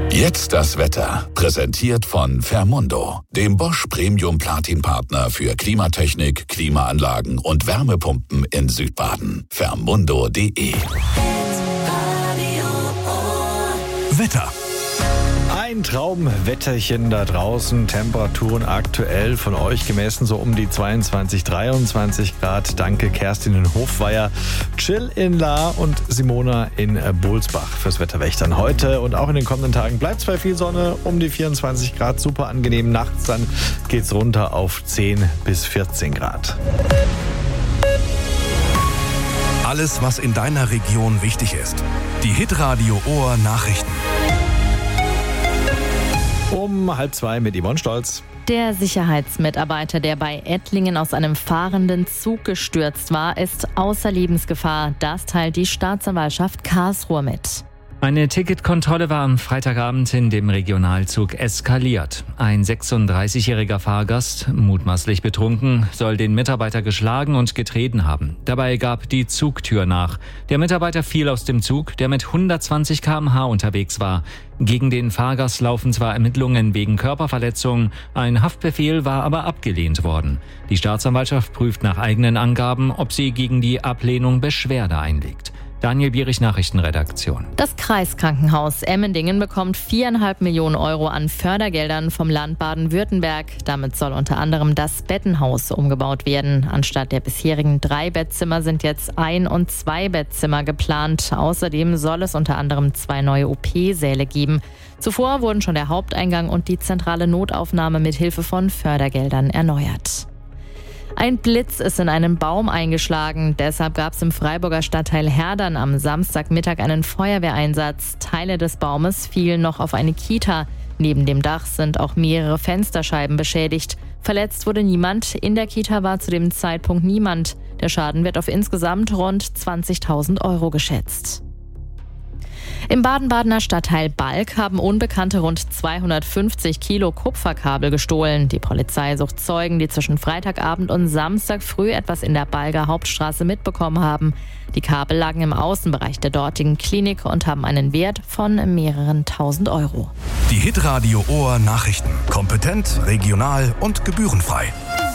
Jetzt das Wetter, präsentiert von Fermundo, dem Bosch Premium Platin Partner für Klimatechnik, Klimaanlagen und Wärmepumpen in Südbaden. Fermundo.de. Wetter. Ein Traumwetterchen da draußen, Temperaturen aktuell von euch gemessen so um die 22, 23 Grad. Danke Kerstin in Hofweier, Chill in Lahr und Simona in Bohlsbach fürs Wetterwächtern. Heute und auch in den kommenden Tagen bleibt es bei viel Sonne, um die 24 Grad, super angenehm. Nachts dann geht's runter auf 10 bis 14 Grad. Alles, was in deiner Region wichtig ist. Die Hitradio Ohr Nachrichten. Um 1:30 mit Yvonne Stolz. Der Sicherheitsmitarbeiter, der bei Ettlingen aus einem fahrenden Zug gestürzt war, ist außer Lebensgefahr. Das teilt die Staatsanwaltschaft Karlsruhe mit. Eine Ticketkontrolle war am Freitagabend in dem Regionalzug eskaliert. Ein 36-jähriger Fahrgast, mutmaßlich betrunken, soll den Mitarbeiter geschlagen und getreten haben. Dabei gab die Zugtür nach. Der Mitarbeiter fiel aus dem Zug, der mit 120 km/h unterwegs war. Gegen den Fahrgast laufen zwar Ermittlungen wegen Körperverletzung, ein Haftbefehl war aber abgelehnt worden. Die Staatsanwaltschaft prüft nach eigenen Angaben, ob sie gegen die Ablehnung Beschwerde einlegt. Daniel Bierich, Nachrichtenredaktion. Das Kreiskrankenhaus Emmendingen bekommt 4,5 Millionen Euro an Fördergeldern vom Land Baden-Württemberg. Damit soll unter anderem das Bettenhaus umgebaut werden. Anstatt der bisherigen 3 Bettzimmer sind jetzt 1- und 2 Bettzimmer geplant. Außerdem soll es unter anderem 2 neue OP-Säle geben. Zuvor wurden schon der Haupteingang und die zentrale Notaufnahme mit Hilfe von Fördergeldern erneuert. Ein Blitz ist in einen Baum eingeschlagen. Deshalb gab es im Freiburger Stadtteil Herdern am Samstagmittag einen Feuerwehreinsatz. Teile des Baumes fielen noch auf eine Kita. Neben dem Dach sind auch mehrere Fensterscheiben beschädigt. Verletzt wurde niemand. In der Kita war zu dem Zeitpunkt niemand. Der Schaden wird auf insgesamt rund 20.000 Euro geschätzt. Im Baden-Badener Stadtteil Balk haben Unbekannte rund 250 Kilo Kupferkabel gestohlen. Die Polizei sucht Zeugen, die zwischen Freitagabend und Samstag früh etwas in der Balger Hauptstraße mitbekommen haben. Die Kabel lagen im Außenbereich der dortigen Klinik und haben einen Wert von mehreren tausend Euro. Die Hitradio Ohr Nachrichten. Kompetent, regional und gebührenfrei.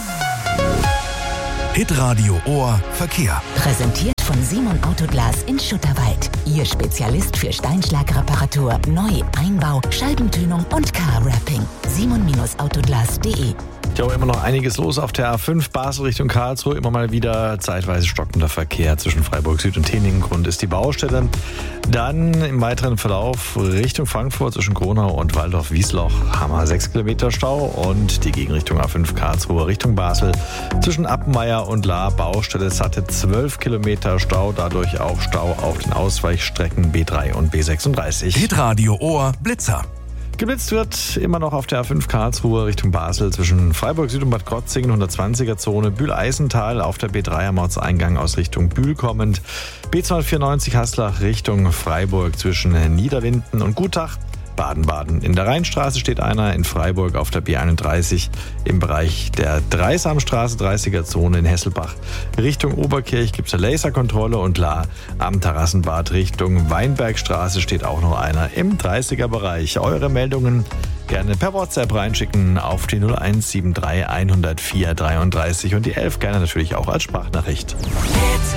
Hitradio Ohr Verkehr. Präsentiert von Simon Autoglas in Schutterwald. Ihr Spezialist für Steinschlagreparatur, Neu-, Einbau, Scheibentönung und Car-Wrapping. simon-autoglas.de. Ja, immer noch einiges los auf der A5 Basel Richtung Karlsruhe. Immer mal wieder zeitweise stockender Verkehr zwischen Freiburg Süd und Teningen. Grund ist die Baustelle. Dann im weiteren Verlauf Richtung Frankfurt zwischen Gronau und Waldorf-Wiesloch haben wir 6 Kilometer Stau. Und die Gegenrichtung A5 Karlsruhe Richtung Basel zwischen Appenmeier und Lahr Baustelle satte 12 Kilometer Stau. Dadurch auch Stau auf den Ausweichstrecken B3 und B36. Hitradio Ohr Blitzer. Geblitzt wird immer noch auf der A5 Karlsruhe Richtung Basel zwischen Freiburg Süd und Bad Krotzingen, 120er-Zone, Bühl-Eisental auf der B3 am Ortseingang aus Richtung Bühl kommend, B294 Haslach Richtung Freiburg zwischen Niederwinden und Gutach. Baden-Baden. In der Rheinstraße steht einer, in Freiburg auf der B31 im Bereich der Dreisamstraße, 30er-Zone in Hesselbach. Richtung Oberkirch gibt es eine Laserkontrolle und Lahr am Terrassenbad Richtung Weinbergstraße steht auch noch einer im 30er-Bereich. Eure Meldungen gerne per WhatsApp reinschicken auf die 0173 104 33 und die 11 gerne natürlich auch als Sprachnachricht.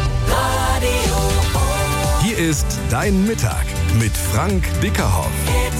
Hier ist Dein Mittag mit Frank Bickerhoff.